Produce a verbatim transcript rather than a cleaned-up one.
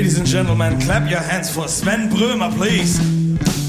Ladies and gentlemen, clap your hands for Sven Brömer, please.